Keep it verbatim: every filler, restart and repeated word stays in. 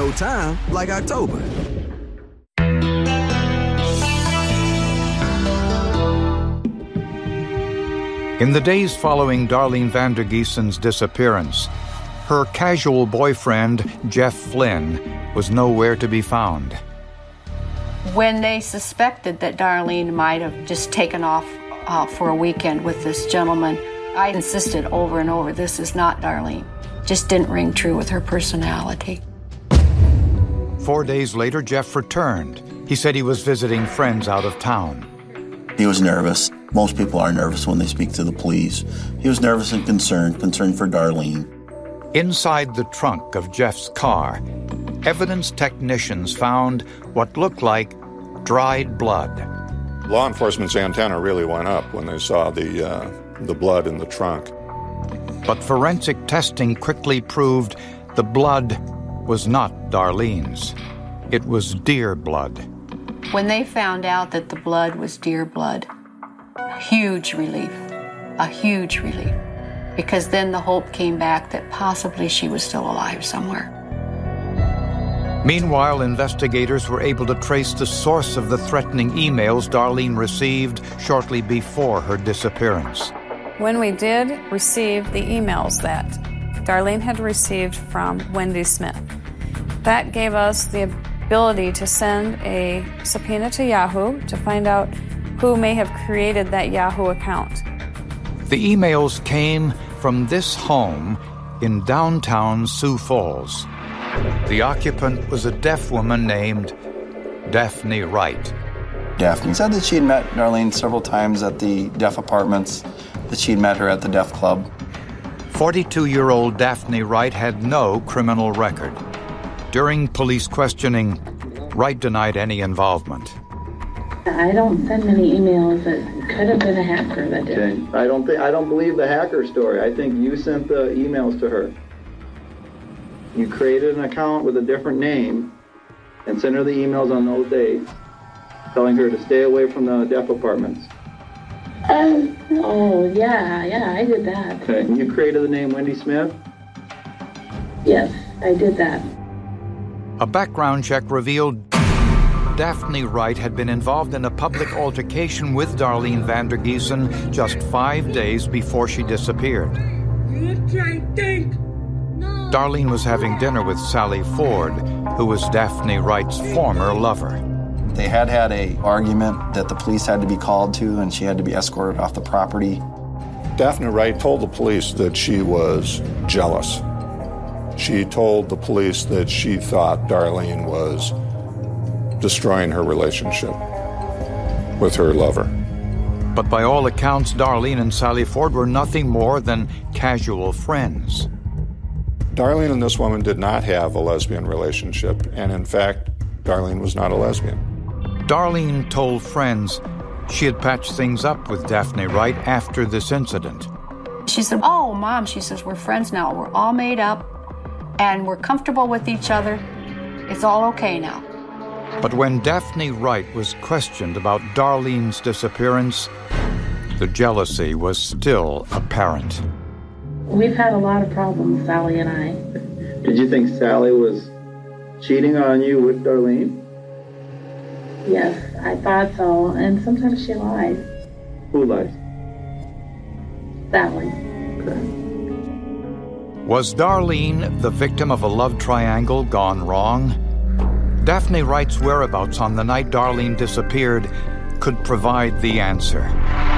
no time like October. In the days following Darlene Vander Giesen's disappearance, her casual boyfriend, Jeff Flynn, was nowhere to be found. When they suspected that Darlene might have just taken off uh, for a weekend with this gentleman, I insisted over and over, this is not Darlene. Just didn't ring true with her personality. Four days later, Jeff returned. He said he was visiting friends out of town. He was nervous. Most people are nervous when they speak to the police. He was nervous and concerned, concerned for Darlene. Inside the trunk of Jeff's car, evidence technicians found what looked like dried blood. Law enforcement's antenna really went up when they saw the, uh, the blood in the trunk. But forensic testing quickly proved the blood was not Darlene's. It was deer blood. When they found out that the blood was deer blood, huge relief, a huge relief, because then the hope came back that possibly she was still alive somewhere. Meanwhile, investigators were able to trace the source of the threatening emails Darlene received shortly before her disappearance. When we did receive the emails that Darlene had received from Wendy Smith, that gave us the ability to send a subpoena to Yahoo to find out who may have created that Yahoo account. The emails came from this home in downtown Sioux Falls. The occupant was a deaf woman named Daphne Wright. Daphne said that she had met Darlene several times at the deaf apartments, that she'd met her at the deaf club. forty-two-year-old Daphne Wright had no criminal record. During police questioning, Wright denied any involvement. I don't send many emails. It could have been a hacker that did it. I don't think I don't believe the hacker story. I think you sent the emails to her. You created an account with a different name and sent her the emails on those days, telling her to stay away from the deaf apartments. Um, oh, yeah, yeah, I did that. Okay, and you created the name Wendy Smith? Yes, I did that. A background check revealed Daphne Wright had been involved in a public altercation with Darlene Vander Giesen just five days before she disappeared. Darlene was having dinner with Sally Ford, who was Daphne Wright's former lover. They had had an argument that the police had to be called to, and she had to be escorted off the property. Daphne Wright told the police that she was jealous. She told the police that she thought Darlene was destroying her relationship with her lover. But by all accounts, Darlene and Sally Ford were nothing more than casual friends. Darlene and this woman did not have a lesbian relationship, and in fact, Darlene was not a lesbian. Darlene told friends she had patched things up with Daphne Wright after this incident. She said, oh, Mom, she says, we're friends now. We're all made up, and we're comfortable with each other. It's all okay now. But when Daphne Wright was questioned about Darlene's disappearance, the jealousy was still apparent. We've had a lot of problems, Sally and I. Did you think Sally was cheating on you with Darlene? Yes, I thought so, and sometimes she lies. Who lies? Sally. Okay. Was Darlene the victim of a love triangle gone wrong? Daphne Wright's whereabouts on the night Darlene disappeared could provide the answer.